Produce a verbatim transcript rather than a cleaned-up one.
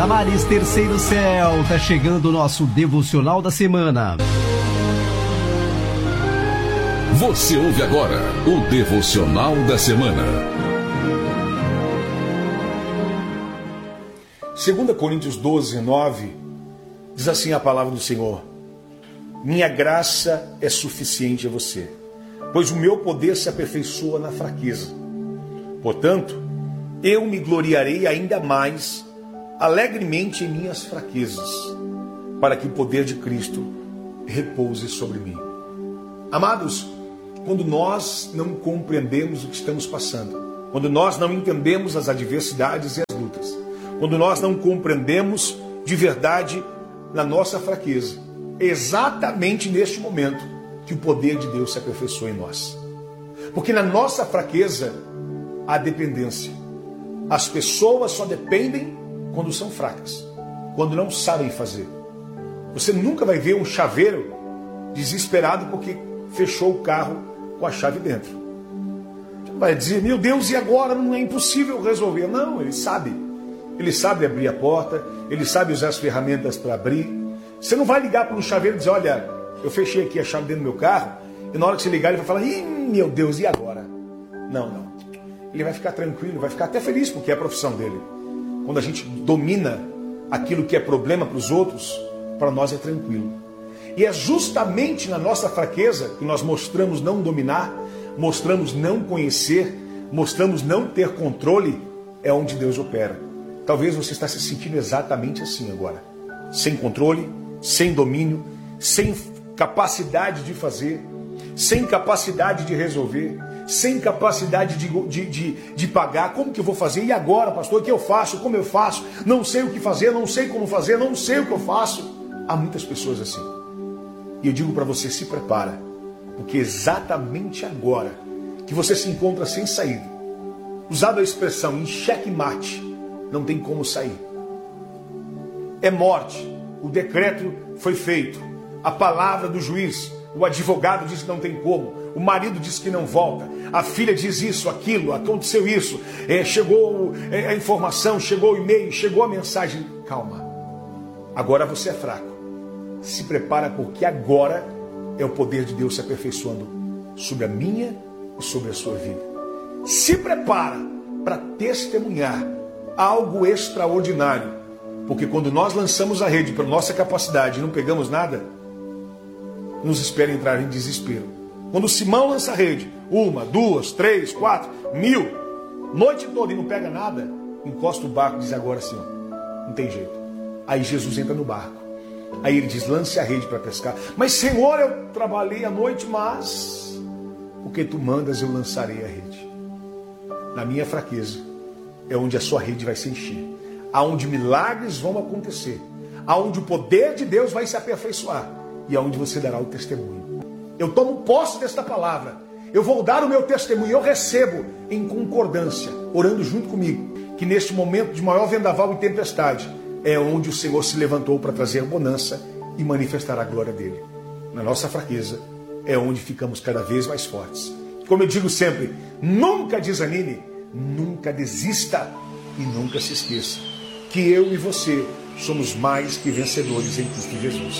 Damares, Terceiro Céu, tá chegando o nosso devocional da semana. Você ouve agora o devocional da semana. Segunda Coríntios doze, nove, diz assim a palavra do Senhor: minha graça é suficiente a você, pois o meu poder se aperfeiçoa na fraqueza. Portanto, eu me gloriarei ainda mais alegremente em minhas fraquezas, para que o poder de Cristo repouse sobre mim. Amados, quando nós não compreendemos o que estamos passando, quando nós não entendemos as adversidades e as lutas, quando nós não compreendemos de verdade na nossa fraqueza, é exatamente neste momento que o poder de Deus se aperfeiçoa em nós. Porque na nossa fraqueza há dependência. As pessoas só dependem quando são fracas, quando não sabem fazer. Você nunca vai ver um chaveiro desesperado porque fechou o carro com a chave dentro. Você não vai dizer, meu Deus, e agora? Não é impossível resolver. Não, ele sabe. Ele sabe abrir a porta, ele sabe usar as ferramentas para abrir. Você não vai ligar para um chaveiro e dizer, olha, eu fechei aqui a chave dentro do meu carro, e na hora que você ligar ele vai falar, ih, meu Deus, e agora? Não, não. Ele vai ficar tranquilo, vai ficar até feliz porque é a profissão dele. Quando a gente domina aquilo que é problema para os outros, para nós é tranquilo. E é justamente na nossa fraqueza que nós mostramos não dominar, mostramos não conhecer, mostramos não ter controle, é onde Deus opera. Talvez você está se sentindo exatamente assim agora. Sem controle, sem domínio, sem capacidade de fazer, sem capacidade de resolver, sem capacidade de, de, de, de pagar. Como que eu vou fazer? E agora, pastor? O que eu faço? Como eu faço? Não sei o que fazer, não sei como fazer, não sei o que eu faço. Há muitas pessoas assim. E eu digo para você, se prepara, porque exatamente agora que você se encontra sem saída, usado a expressão em xeque-mate, não tem como sair. É morte. O decreto foi feito. A palavra do juiz, o advogado diz que não tem como. O marido diz que não volta. A filha diz isso, aquilo, aconteceu isso. É, chegou é, a informação, chegou o e-mail, chegou a mensagem. Calma. Agora você é fraco. Se prepara porque agora é o poder de Deus se aperfeiçoando sobre a minha e sobre a sua vida. Se prepara para testemunhar algo extraordinário. Porque quando nós lançamos a rede para nossa capacidade e não pegamos nada, nos espera entrar em desespero. Quando Simão lança a rede, uma, duas, três, quatro, mil, noite toda e não pega nada, encosta o barco e diz agora sim, não tem jeito. Aí Jesus entra no barco. Aí ele diz, lance a rede para pescar. Mas Senhor, eu trabalhei a noite, mas porque tu mandas eu lançarei a rede. Na minha fraqueza é onde a sua rede vai se encher. Aonde milagres vão acontecer. Aonde o poder de Deus vai se aperfeiçoar. E aonde você dará o testemunho. Eu tomo posse desta palavra. Eu vou dar o meu testemunho. Eu recebo em concordância, orando junto comigo, que neste momento de maior vendaval e tempestade, é onde o Senhor se levantou para trazer bonança e manifestar a glória dele. Na nossa fraqueza, é onde ficamos cada vez mais fortes. Como eu digo sempre, nunca desanime, nunca desista e nunca se esqueça que eu e você somos mais que vencedores em Cristo Jesus.